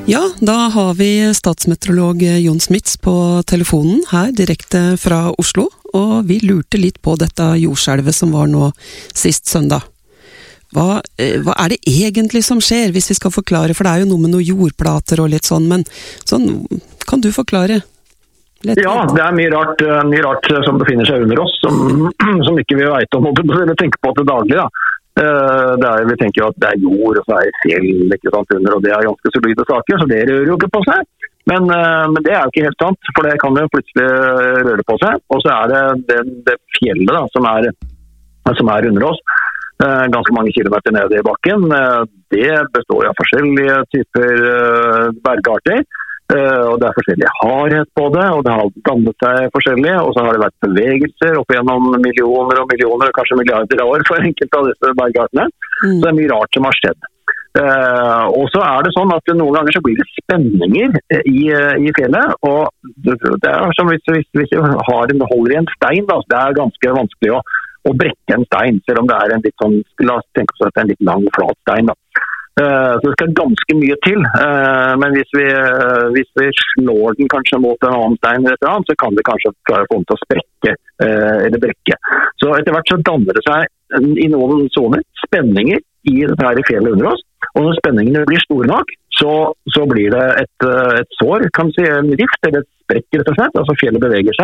Ja, da har vi statsmeteorolog Jon Smits på telefonen her direkte fra Oslo, og vi lurte litt på dette jordskjelvet som var nå sist søndag. Hva det egentlig som skjer, hvis vi skal forklare, for det jo noe med noen jordplater og litt sånn, men sånn, kan du forklare? Ja, det mye rart som befinner seg under oss, som ikke vi vet om, eller tenker på til daglig da. Vi tenker jo at det jord, og så fjell ikke sant, under, og det ganske solide saker, så det rører jo ikke på seg. Men det jo ikke helt sant, for det kan jo plutselig røre på seg. Og så det fjellet da, som under oss, ganske mange kilometer nede i bakken. Det består av forskjellige typer bergarter. Og det forskjellig hardhet på det, og det har dannet seg forskjellig, og så har det vært bevegelser opp gjennom millioner og millioner, og kanskje milliarder av år for enkelte av disse bergartene. Så det mye rart som har skjedd. Og så det sånn at noen ganger så blir det spenninger i fjellet, og det som hvis vi holder i en stein, da, det ganske vanskelig å brekke en stein, selv om det en litt sånn, la oss tenke oss at det en litt lang, flat stein da. Så det skal ganske mye til, men hvis vi slår den kanskje mot en annen stein eller et eller annet, så kan det kanskje klare å få den til å sprekke eller brekke. Så etter hvert så danner det seg i noen zoner spenninger i dette her i fjellet under oss, og når spenningene blir store nok, så blir det et sår, kan vi si en rift eller et sprekk rett og slett, altså fjellet beveger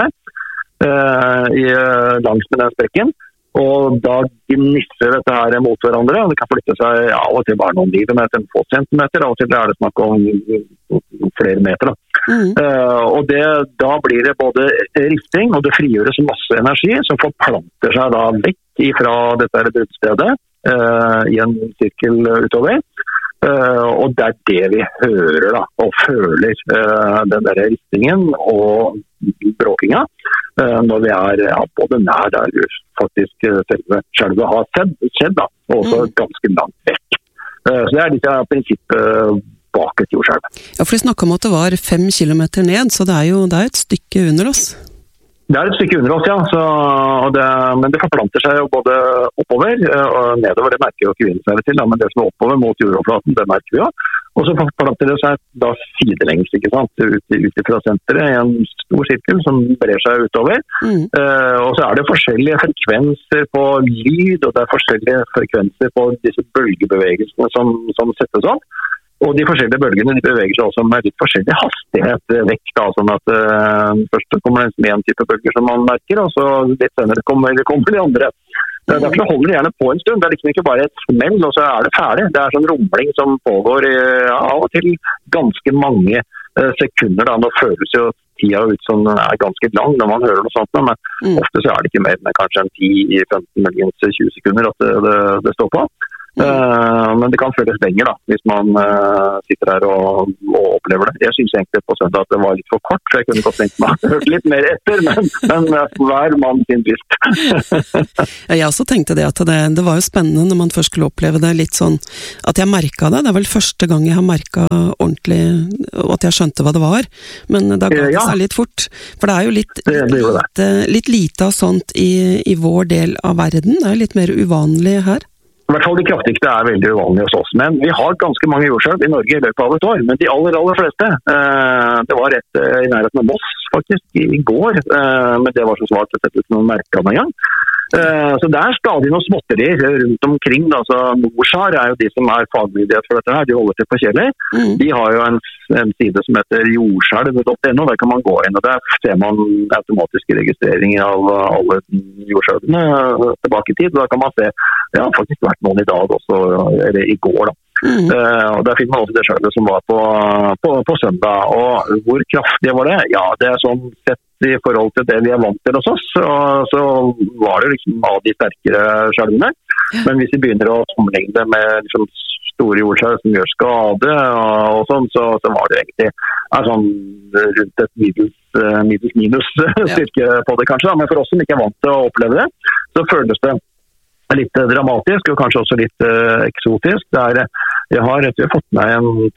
seg langs med den sprekken, og da gnisser dette her mot hverandre, og det kan flytte seg av og til bare noen millimeter, få centimeter, av og til det snakk om flere meter. Og da blir det både rifting, og det frigjøres masse energi som forplanter seg da vekk fra dette bruddstedet i en sirkel utover. Og det det vi hører da, og føler den der riftingen og bråkinga når vi både nær der faktisk selve skjelvet har skjedd da, og også ganske langt vekk. Så det disse prinsippet bak et jordskjelv. Ja, for de snakket om at det var 5 kilometer ned, så det jo et stykke under oss. Det et stykke under oss, ja. Men det forplanter seg jo både oppover og nedover. Det merker jo ikke vi seg til, men det som oppover mot jordoverflaten, det merker vi jo. Og så forplanter det seg da sidelengs, ikke sant, ut fra senteret i en stor sirkel som brer seg utover. Og så det forskjellige frekvenser på lyd, og det forskjellige frekvenser på disse bølgebevegelsene som settes opp. Og de forskjellige bølgene de beveger seg også med litt forskjellig hastighet vekk, da, sånn at først kommer det med en type bølger som man merker, og så litt senere kommer de andre. Derfor holder det gjerne på en stund. Det liksom ikke bare et smell, og så det ferdig. Det sånn rumling som pågår av og til ganske mange sekunder. Da. Nå føles jo tida ut som den ganske lang når man hører noe sånt, men ofte så det ikke mer enn kanskje 10-15 muligens 20 sekunder at det står på. Men det kan føles lenger da, hvis man sitter her og opplever det. Jeg synes egentlig på søndag at det var litt for kort, så jeg kunne godt tenkt meg å høre litt mer etter, men hver mann sin lyst. Jeg også tenkte det at det var jo spennende når man først skulle oppleve det litt sånn, at jeg merket det. Det vel første gang jeg har merket ordentlig, og at jeg skjønte hva det var, men da ga det seg litt fort. For det jo litt lite av sånt i vår del av verden. Det jo litt mer uvanlig her. I hvert fall de kraftigste veldig uvanlige hos oss, men vi har ganske mange jordskjelv i Norge i løpet av et år, men de aller fleste, det var rett i nærheten av Moss faktisk i går, men det var så svart å sette ut noen merker med en gang. Så det stadig noen småtterier rundt omkring, da. Så NORSAR jo de som fagmyndighet for dette her, de holder til på Kjeller. De har jo en side som heter jordskjelv.no, der kan man gå inn, og der ser man automatiske registreringer av alle jordskjelvene tilbake i tid, og da kan man se, det har faktisk vært noen i dag også, eller i går da. Og der finner man også det skjelvet som var på søndag, og hvor kraftig var det? Ja, det sånn sett i forhold til det vi vant til hos oss, så var det liksom av de sterkere skjelvene. Men hvis vi begynner å sammenligne det med liksom store jordskjelv som gjør skade og sånn, så var det egentlig sånn rundt et middels styrke på det kanskje, men for oss som ikke vant til å oppleve det, så føles det litt dramatisk, og kanskje også litt eksotisk. Jeg har fått med en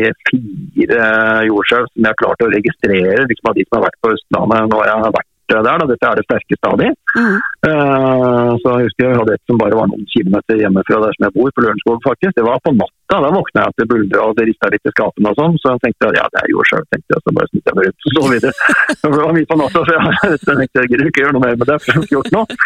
3-4 jordskjelv som jeg har klart å registrere, liksom av de som har vært på Østlandet når jeg har vært der. Da. Dette det sterkeste av de. Så jeg husker jeg hadde et som bare var noen kilometer hjemme fra der som jeg bor, på Lørenskog faktisk. Det var på natt Da våknet jeg til bulder, og det ristet litt i skapene og sånn, så jeg tenkte ja, det gjorde selv, tenkte jeg, så bare snitt jeg meg rundt, så videre. Det var mye på natta, så jeg tenkte, jeg gidder ikke gjøre noe mer med det, for jeg har ikke gjort noe.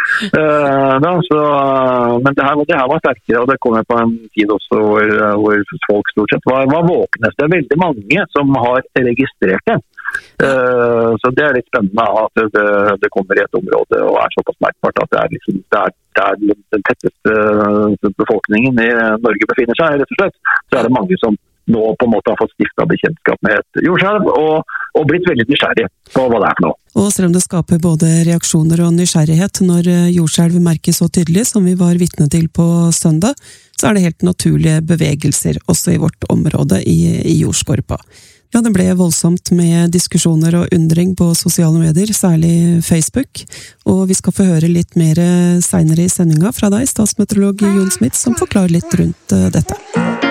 Men det her var sterkere, og det kom på en tid også hvor folk stort sett var våkne. Det veldig mange som har registrert det. Så det litt spennende at det kommer i et område og såpass merkbart at det liksom, der den tetteste befolkningen i Norge befinner seg, rett og slett. Så det mange som nå på en måte har fått stiftet bekjentskap med et jordskjelv og blitt veldig nysgjerrig på hva det for noe. Og selv om det skaper både reaksjoner og nysgjerrighet når jordskjelv merkes så tydelig som vi var vitne til på søndag, så det helt naturlige bevegelser også i vårt område i jordskorpa. Ja, det ble voldsomt med diskusjoner og undring på sosiale medier, særlig Facebook, og vi skal få høre litt mer senere i sendinga fra deg, statsmeteorolog Jon Smith, som forklarer litt rundt dette.